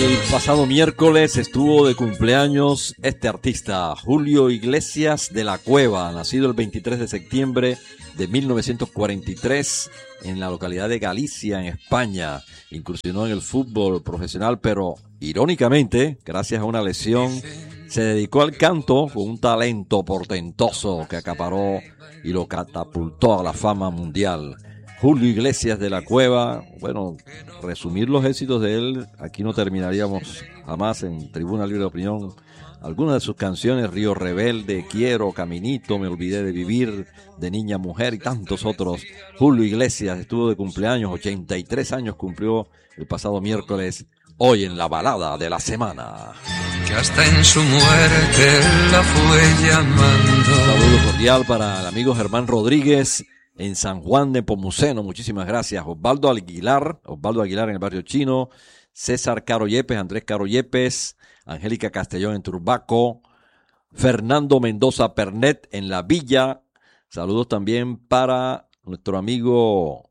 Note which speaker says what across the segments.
Speaker 1: El pasado miércoles estuvo de cumpleaños este artista, Julio Iglesias de la Cueva, nacido el 23 de septiembre de 1943 en la localidad de Galicia, en España. Incursionó en el fútbol profesional, pero irónicamente, gracias a una lesión, se dedicó al canto con un talento portentoso que acaparó y lo catapultó a la fama mundial. Julio Iglesias de la Cueva, bueno, resumir los éxitos de él, aquí no terminaríamos jamás en Tribuna Libre de Opinión. Algunas de sus canciones, Río Rebelde, Quiero, Caminito, Me Olvidé de Vivir, De Niña a Mujer y tantos otros. Julio Iglesias estuvo de cumpleaños, 83 años cumplió el pasado miércoles, hoy en la balada de la semana.
Speaker 2: Que hasta en su muerte la fue llamando.
Speaker 1: Un saludo cordial para el amigo Germán Rodríguez en San Juan de Pomuceno, muchísimas gracias. Osvaldo Aguilar en el barrio Chino, César Caro Yepes, Andrés Caro Yepes, Angélica Castellón en Turbaco, Fernando Mendoza Pernet en La Villa. Saludos también para nuestro amigo,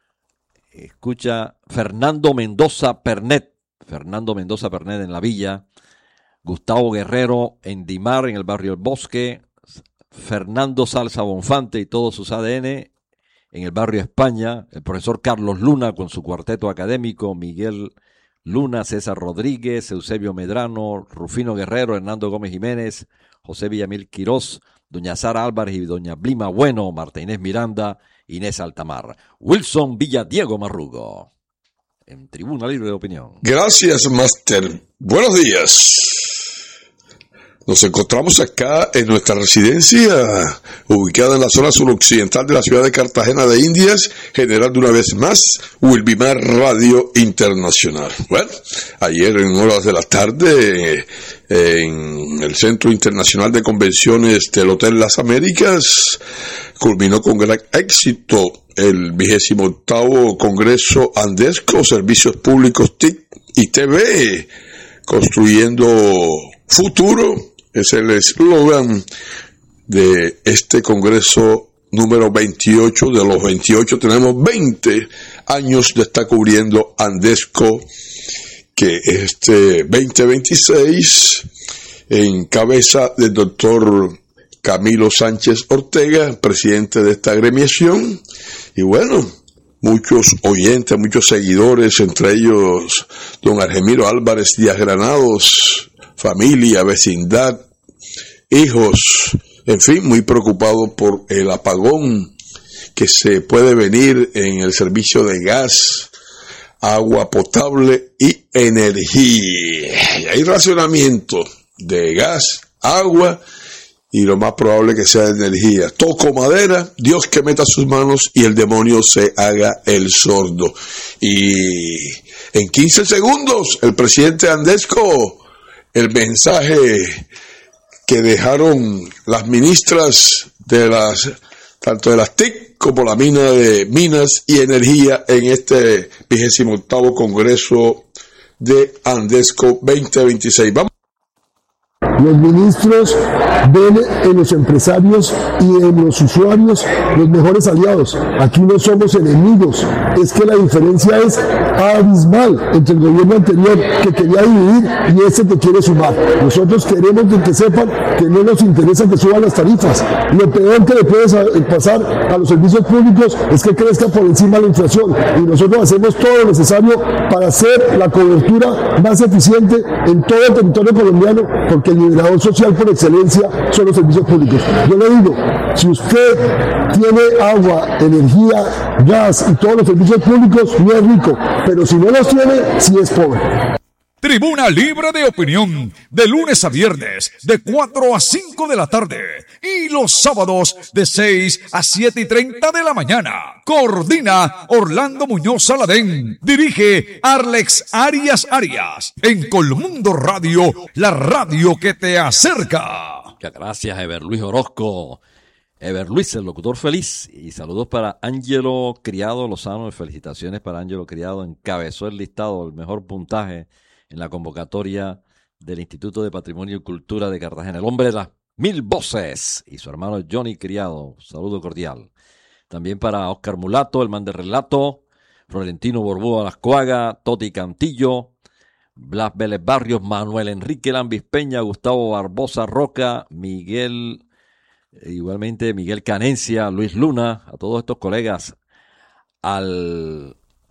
Speaker 1: Fernando Mendoza Pernet en La Villa, Gustavo Guerrero en Dimar, en el barrio El Bosque, Fernando Salsa Bonfante y todos sus ADN en el barrio España, el profesor Carlos Luna con su cuarteto académico, Miguel Luna, César Rodríguez, Eusebio Medrano, Rufino Guerrero, Hernando Gómez Jiménez, José Villamil Quirós, doña Sara Álvarez y doña Blima Bueno, Marta Inés Miranda, Inés Altamar, Wilson Villadiego Marrugo, en Tribuna Libre de Opinión.
Speaker 3: Gracias, Máster. Buenos días. Nos encontramos acá en nuestra residencia, ubicada en la zona suroccidental de la ciudad de Cartagena de Indias, generando una vez más Wilbimar Radio Internacional. Bueno, ayer en horas de la tarde, en el Centro Internacional de Convenciones del Hotel Las Américas, culminó con gran éxito el 28º Congreso Andesco, Servicios Públicos TIC y TV, construyendo futuro. Es el eslogan de este congreso número 28. De los 28 tenemos 20 años de estar cubriendo Andesco, que este 2026 en cabeza del doctor Camilo Sánchez Ortega, presidente de esta agremiación. Y bueno, muchos oyentes, muchos seguidores, entre ellos don Argemiro Álvarez Díaz Granados, familia, vecindad, hijos, en fin, muy preocupados por el apagón que se puede venir en el servicio de gas, agua potable y energía. Y hay racionamiento de gas, agua y lo más probable que sea de energía. Toco madera, Dios que meta sus manos y el demonio se haga el sordo. Y en 15 segundos, el presidente Andesco, el mensaje que dejaron las ministras de tanto de las TIC como la mina de Minas y Energía en este 28º Congreso de Andesco 2026. Vamos.
Speaker 4: Los ministros ven en los empresarios y en los usuarios los mejores aliados. Aquí no somos enemigos. Es que la diferencia es abismal entre el gobierno anterior, que quería dividir, y este que quiere sumar. Nosotros queremos que sepan que no nos interesa que suban las tarifas. Lo peor que le puede pasar a los servicios públicos es que crezca por encima de la inflación. Y nosotros hacemos todo lo necesario para hacer la cobertura más eficiente en todo el territorio colombiano, porque el liberador social por excelencia son los servicios públicos. Yo le digo, si usted tiene agua, energía, gas y todos los servicios públicos, no es rico, pero si no los tiene, sí es pobre.
Speaker 5: Tribuna Libre de Opinión, de lunes a viernes, de 4 a 5 de la tarde, y los sábados de 6 a 7:30 de la mañana. Coordina Orlando Muñoz Saladén. Dirige Arlex Arias. En Colmundo Radio, la radio que te acerca.
Speaker 1: Muchas gracias, Ever Luis Orozco. Ever Luis, el locutor feliz. Y saludos para Ángelo Criado Lozano. Felicitaciones para Ángelo Criado. Encabezó el listado, el mejor puntaje en la convocatoria del Instituto de Patrimonio y Cultura de Cartagena. El hombre de las 1000 voces. Y su hermano Johnny Criado. Saludo cordial. También para Oscar Mulato, el man de relato. Florentino Borbúa Lascuaga. Toti Cantillo. Blas Vélez Barrios, Manuel Enrique Lambis Peña, Gustavo Barbosa Roca, Miguel, igualmente Miguel Canencia, Luis Luna, a todos estos colegas, al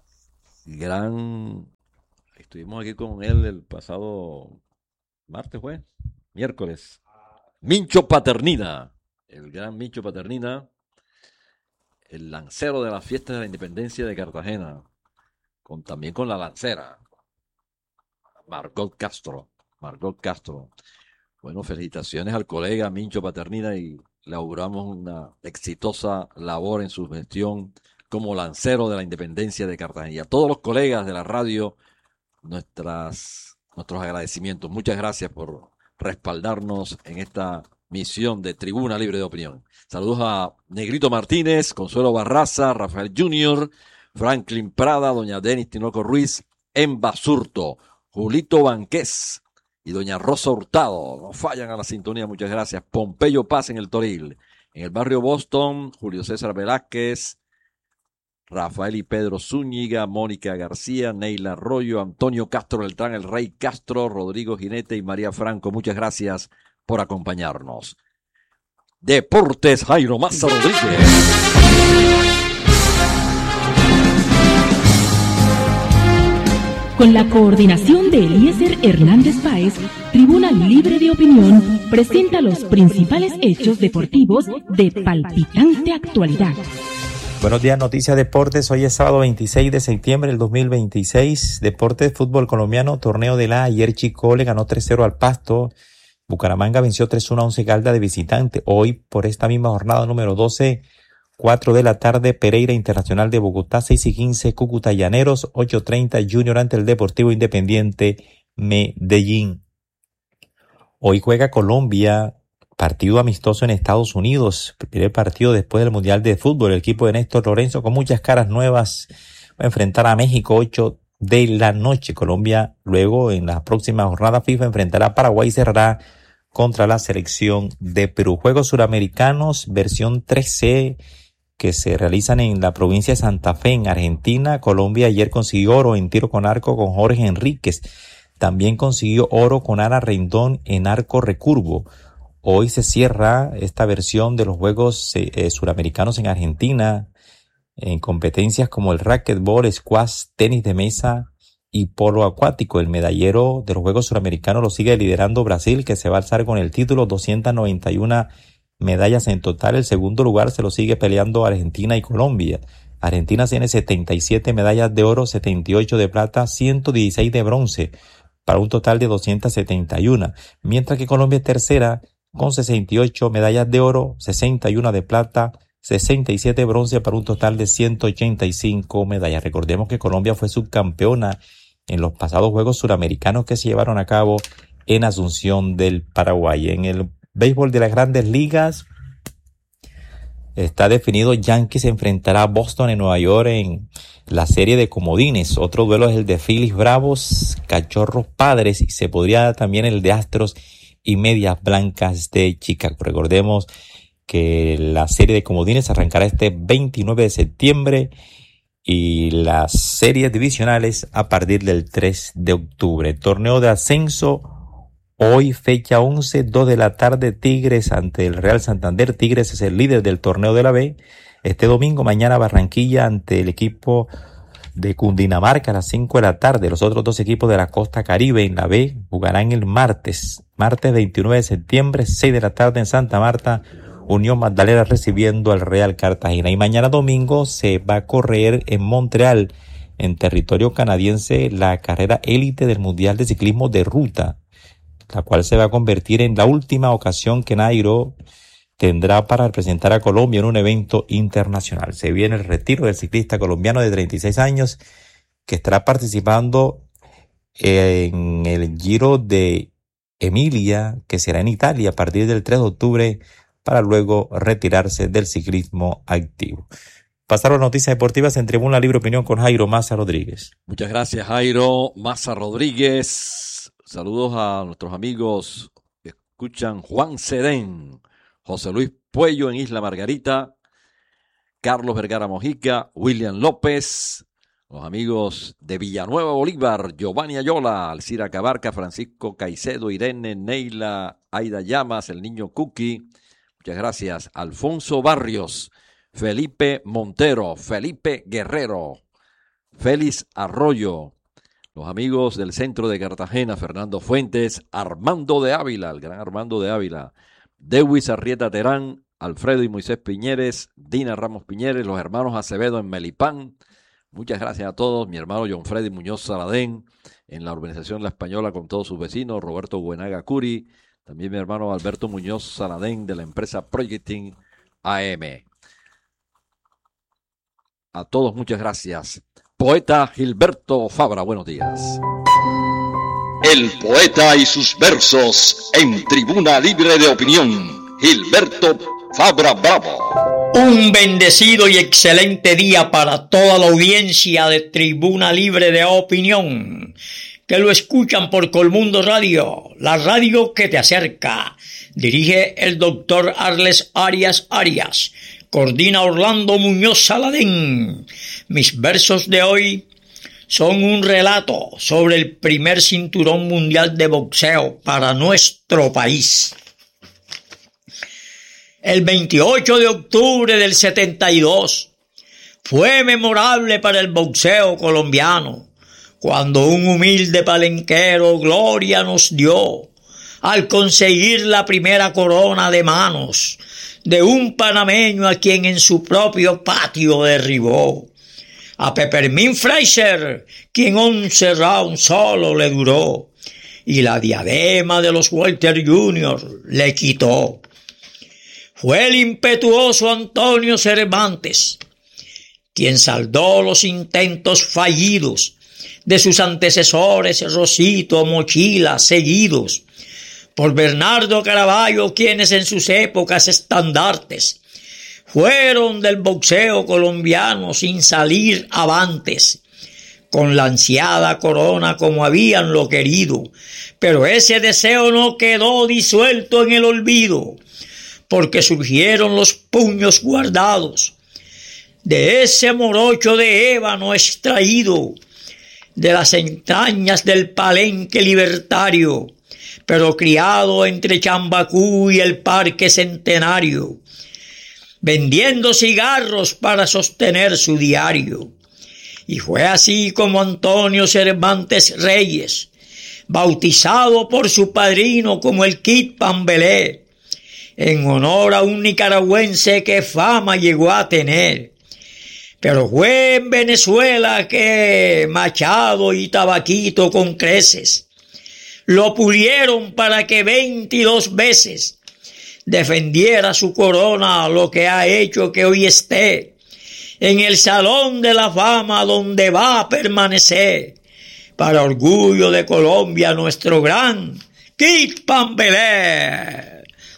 Speaker 1: gran, estuvimos aquí con él el pasado martes, miércoles, Mincho Paternina, el gran Mincho Paternina, el lancero de las fiestas de la independencia de Cartagena, también con la lancera, Margot Castro. Bueno, felicitaciones al colega Mincho Paternina y le auguramos una exitosa labor en su gestión como lancero de la independencia de Cartagena. Y a todos los colegas de la radio, nuestros agradecimientos. Muchas gracias por respaldarnos en esta misión de Tribuna Libre de Opinión. Saludos a Negrito Martínez, Consuelo Barraza, Rafael Junior, Franklin Prada, doña Denis Tinoco Ruiz, en Basurto, Julito Banqués y doña Rosa Hurtado. No fallan a la sintonía, muchas gracias. Pompeyo Paz en el Toril. En el barrio Boston, Julio César Velázquez, Rafael y Pedro Zúñiga, Mónica García, Neila Arroyo, Antonio Castro Beltrán, el Rey Castro, Rodrigo Jinete y María Franco. Muchas gracias por acompañarnos. Deportes, Jairo Maza Rodríguez.
Speaker 6: Con la coordinación de Eliezer Hernández Páez, Tribuna Libre de Opinión presenta los principales hechos deportivos de palpitante actualidad.
Speaker 7: Buenos días, Noticias Deportes. Hoy es sábado 26 de septiembre del 2026. Deportes, fútbol colombiano, torneo de la ayer Chico le ganó 3-0 al Pasto. Bucaramanga venció 3-1 a Once Caldas de visitante. Hoy, por esta misma jornada número 12, 4 de la tarde, Pereira Internacional de Bogotá, 6:15, Cúcuta Llaneros, 8:30, Junior ante el Deportivo Independiente Medellín. Hoy juega Colombia, partido amistoso en Estados Unidos, primer partido después del Mundial de Fútbol. El equipo de Néstor Lorenzo con muchas caras nuevas va a enfrentar a México 8 de la noche. Colombia luego en la próxima jornada FIFA enfrentará a Paraguay y cerrará contra la selección de Perú. Juegos Suramericanos, versión 3C, que se realizan en la provincia de Santa Fe, en Argentina. Colombia ayer consiguió oro en tiro con arco con Jorge Enríquez. También consiguió oro con Ana Rendón en arco recurvo. Hoy se cierra esta versión de los Juegos Suramericanos en Argentina, en competencias como el racquetball, squash, tenis de mesa y polo acuático. El medallero de los Juegos Suramericanos lo sigue liderando Brasil, que se va a alzar con el título, 291 medallas en total. El segundo lugar se lo sigue peleando Argentina y Colombia. Argentina tiene 77 medallas de oro, 78 de plata, 116 de bronce, para un total de 271. Mientras que Colombia es tercera con 68 medallas de oro, 61 de plata, 67 de bronce, para un total de 185 medallas. Recordemos que Colombia fue subcampeona en los pasados Juegos Suramericanos que se llevaron a cabo en Asunción del Paraguay. En el béisbol de las Grandes Ligas está definido. Yankees enfrentará a Boston en Nueva York en la serie de comodines. Otro duelo es el de Phillies Bravos, Cachorros Padres, y se podría también el de Astros y Medias Blancas de Chicago. Recordemos que la serie de comodines arrancará este 29 de septiembre y las series divisionales a partir del 3 de octubre. Torneo de ascenso. Hoy, fecha 11, 2 de la tarde, Tigres ante el Real Santander. Tigres es el líder del torneo de la B. Este domingo, mañana, Barranquilla ante el equipo de Cundinamarca a las 5 de la tarde. Los otros dos equipos de la costa Caribe en la B jugarán el martes 29 de septiembre, 6 de la tarde en Santa Marta. Unión Magdalena recibiendo al Real Cartagena. Y mañana domingo se va a correr en Montreal, en territorio canadiense, la carrera élite del Mundial de Ciclismo de Ruta, la cual se va a convertir en la última ocasión que Nairo tendrá para representar a Colombia en un evento internacional. Se viene el retiro del ciclista colombiano de 36 años que estará participando en el Giro de Emilia, que será en Italia a partir del 3 de octubre, para luego retirarse del ciclismo activo. Pasaron noticias deportivas en Tribuna Libre Opinión con Jairo Maza Rodríguez.
Speaker 1: Muchas gracias, Jairo Maza Rodríguez. Saludos a nuestros amigos que escuchan: Juan Sedén, José Luis Puello en Isla Margarita, Carlos Vergara Mojica, William López, Los amigos de Villanueva Bolívar, Giovanni Ayola, Alcira Cabarca, Francisco Caicedo, Irene, Neila, Aida Llamas, el niño Cookie. Muchas gracias. Alfonso Barrios, Felipe Montero, Felipe Guerrero, Félix Arroyo. Los amigos del centro de Cartagena, Fernando Fuentes, Armando de Ávila, el gran Armando de Ávila, Dewis Arrieta Terán, Alfredo y Moisés Piñeres, Dina Ramos Piñeres, los hermanos Acevedo en Melipán. Muchas gracias a todos. Mi hermano John Freddy Muñoz Saladén en la urbanización La Española con todos sus vecinos, Roberto Buenaga Curi, también mi hermano Alberto Muñoz Saladén de la empresa Projecting AM. A todos muchas gracias. Poeta Gilberto Fabra, buenos días.
Speaker 8: El poeta y sus versos en Tribuna Libre de Opinión. Gilberto Fabra Bravo.
Speaker 9: Un bendecido y excelente día para toda la audiencia de Tribuna Libre de Opinión, que lo escuchan por Colmundo Radio, la radio que te acerca. Dirige el doctor Arles Arias Arias. Coordina Orlando Muñoz Saladén. Mis versos de hoy son un relato sobre el primer cinturón mundial de boxeo para nuestro país. El 28 de octubre del 72 fue memorable para el boxeo colombiano, cuando un humilde palenquero gloria nos dio al conseguir la primera corona de manos de un panameño a quien en su propio patio derribó. A Peppermint Fraser, quien 11 rounds solo le duró, y la diadema de los Walter Jr. le quitó. Fue el impetuoso Antonio Cervantes quien saldó los intentos fallidos de sus antecesores Rosito, Mochila, seguidos por Bernardo Caraballo, quienes en sus épocas estandartes fueron del boxeo colombiano sin salir avantes, con la ansiada corona como habían lo querido, pero ese deseo no quedó disuelto en el olvido, porque surgieron los puños guardados de ese morocho de ébano extraído de las entrañas del Palenque libertario, pero criado entre Chambacú y el Parque Centenario, vendiendo cigarros para sostener su diario. Y fue así como Antonio Cervantes Reyes, bautizado por su padrino como el Kid Pambelé, en honor a un nicaragüense que fama llegó a tener. Pero fue en Venezuela que Machado y Tabaquito con creces lo pulieron para que 22 veces defendiera su corona, lo que ha hecho que hoy esté en el Salón de la Fama, donde va a permanecer para orgullo de Colombia nuestro gran Kid Pambelé.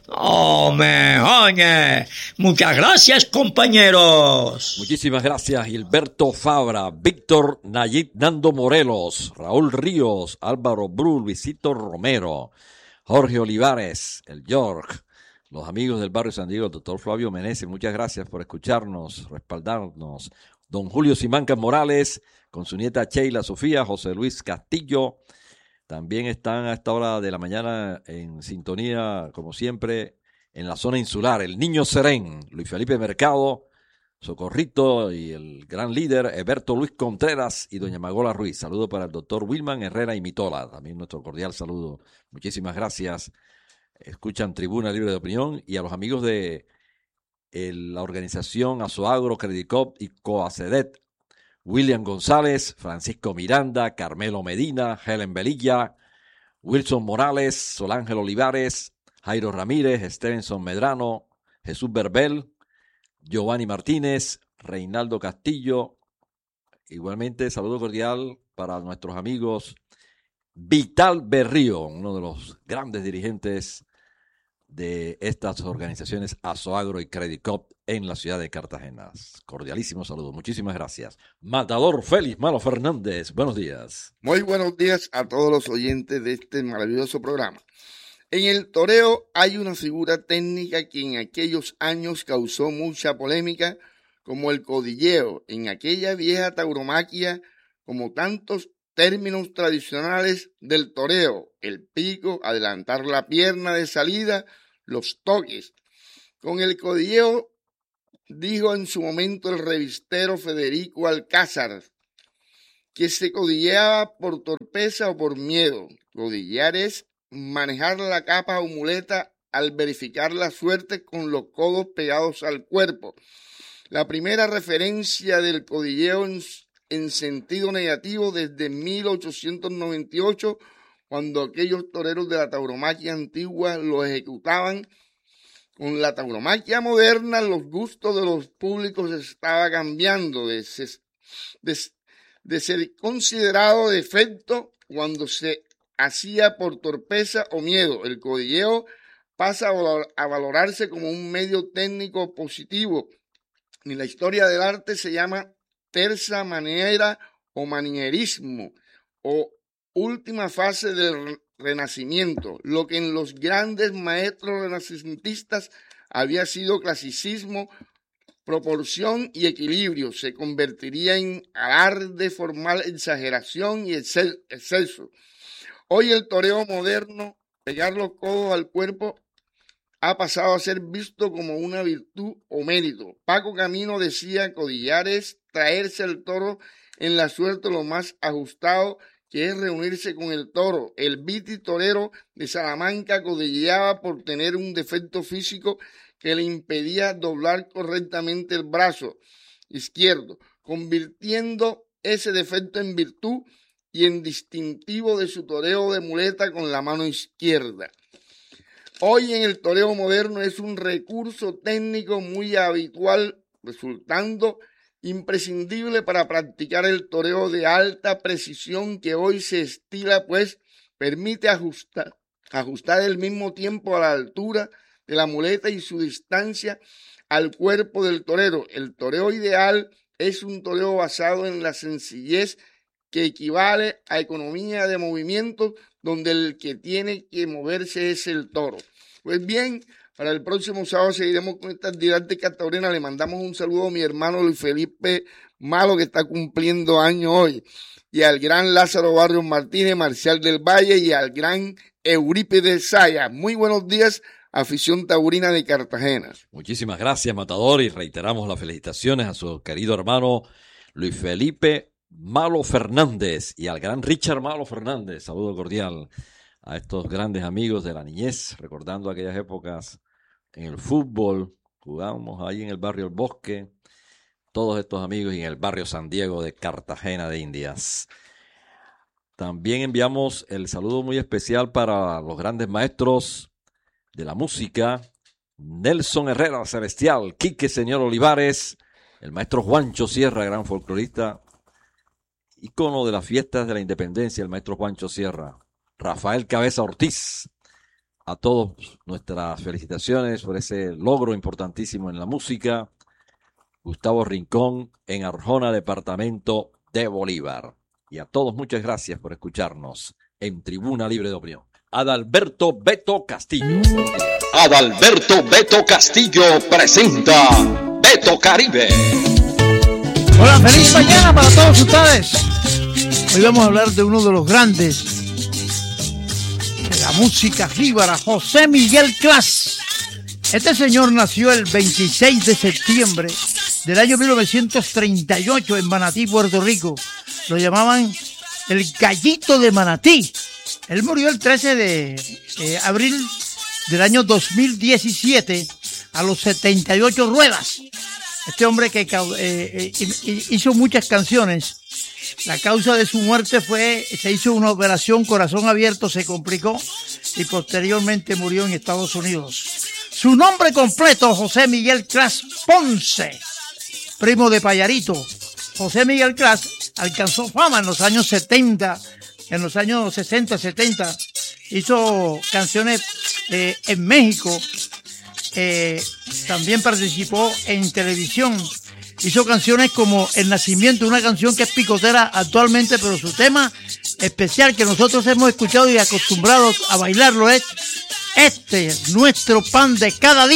Speaker 9: Muchas gracias, compañeros.
Speaker 1: Muchísimas gracias, Gilberto Fabra, Víctor Nayib Nando Morelos, Raúl Ríos, Álvaro Bru, Luisito Romero, Jorge Olivares, el York, los amigos del barrio San Diego, el doctor Flavio Meneses, muchas gracias por escucharnos, respaldarnos. Don Julio Simancas Morales, con su nieta Sheila Sofía, José Luis Castillo. También están a esta hora de la mañana en sintonía, como siempre, en la zona insular. El Niño Serén, Luis Felipe Mercado, Socorrito y el gran líder, Eberto Luis Contreras y doña Magola Ruiz. Saludo para el doctor Wilman Herrera y Mitola. También nuestro cordial saludo. Muchísimas gracias. Escuchan Tribuna Libre de Opinión y a los amigos de la organización Azoagro, Credicop y Coacedet. William González, Francisco Miranda, Carmelo Medina, Helen Velilla, Wilson Morales, Solángel Olivares, Jairo Ramírez, Stevenson Medrano, Jesús Berbel, Giovanni Martínez, Reinaldo Castillo. Igualmente, saludo cordial para nuestros amigos Vital Berrío, uno de los grandes dirigentes de estas organizaciones Azoagro y Credicop en la ciudad de Cartagena. Cordialísimo saludo, muchísimas gracias. Matador Félix Malo Fernández, buenos días.
Speaker 10: Muy buenos días a todos los oyentes de este maravilloso programa. En el toreo hay una figura técnica que en aquellos años causó mucha polémica como el codilleo, en aquella vieja tauromaquia, como tantos términos tradicionales del toreo, el pico, adelantar la pierna de salida, los toques. Con el codilleo, dijo en su momento el revistero Federico Alcázar, que se codilleaba por torpeza o por miedo. Codillear es manejar la capa o muleta al verificar la suerte con los codos pegados al cuerpo. La primera referencia del codilleo en sentido negativo desde 1898, cuando aquellos toreros de la tauromaquia antigua lo ejecutaban. Con la tauromaquia moderna, los gustos de los públicos estaban cambiando de ser considerado defecto cuando se hacía por torpeza o miedo. El codilleo pasa a valorarse como un medio técnico positivo. En la historia del arte se llama terza maniera o manierismo o última fase del Renacimiento, lo que en los grandes maestros renacentistas había sido clasicismo, proporción y equilibrio, se convertiría en alarde formal, exageración y exceso. Hoy el toreo moderno, pegar los codos al cuerpo, ha pasado a ser visto como una virtud o mérito. Paco Camino decía: codillar es traerse al toro en la suerte lo más ajustado, que es reunirse con el toro. El Viti torero de Salamanca codilleaba por tener un defecto físico que le impedía doblar correctamente el brazo izquierdo, convirtiendo ese defecto en virtud y en distintivo de su toreo de muleta con la mano izquierda. Hoy en el toreo moderno es un recurso técnico muy habitual, resultando imprescindible para practicar el toreo de alta precisión que hoy se estila, pues permite ajustar al mismo tiempo a la altura de la muleta y su distancia al cuerpo del torero. El toreo ideal es un toreo basado en la sencillez, que equivale a economía de movimientos, donde el que tiene que moverse es el toro. Pues bien, para el próximo sábado seguiremos con estas didácticas taurinas. Le mandamos un saludo a mi hermano Luis Felipe Malo, que está cumpliendo años hoy, y al gran Lázaro Barrios Martínez, Marcial del Valle, y al gran Eurípides Saya. Muy buenos días, afición taurina de Cartagena.
Speaker 1: Muchísimas gracias, Matador, y reiteramos las felicitaciones a su querido hermano Luis Felipe Malo Fernández y al gran Richard Malo Fernández. Saludo cordial a estos grandes amigos de la niñez, recordando aquellas épocas en el fútbol. Jugábamos ahí en el barrio El Bosque, todos estos amigos, y en el barrio San Diego de Cartagena de Indias. También enviamos el saludo muy especial para los grandes maestros de la música: Nelson Herrera Celestial, Quique Señor Olivares, el maestro Juancho Sierra, gran folclorista, ícono de las fiestas de la independencia, el maestro Juancho Sierra, Rafael Cabeza Ortiz. A todos nuestras felicitaciones por ese logro importantísimo en la música. Gustavo Rincón en Arjona, departamento de Bolívar. Y a todos muchas gracias por escucharnos en Tribuna Libre de Opinión. Adalberto Beto Castillo.
Speaker 8: Adalberto Beto Castillo presenta Beto Caribe.
Speaker 11: Hola, feliz mañana para todos ustedes. Hoy vamos a hablar de uno de los grandes de la música jíbara, José Miguel Clas. Este señor nació el 26 de septiembre del año 1938 en Manatí, Puerto Rico. Lo llamaban el Gallito de Manatí. Él murió el 13 de abril del año 2017 a los 78 ruedas. Este hombre que hizo muchas canciones. La causa de su muerte se hizo una operación, corazón abierto, se complicó y posteriormente murió en Estados Unidos. Su nombre completo, José Miguel Clas Ponce, primo de Payarito. José Miguel Clas alcanzó fama en los años 70, en los años 60, 70. Hizo canciones en México. También participó en televisión. Hizo canciones como El Nacimiento, una canción que es picotera actualmente, pero su tema especial que nosotros hemos escuchado y acostumbrados a bailarlo es Nuestro Pan de Cada Día.